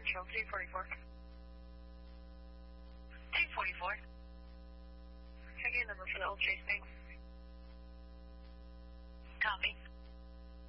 Central 244. 244. Check your number for the old trace thing.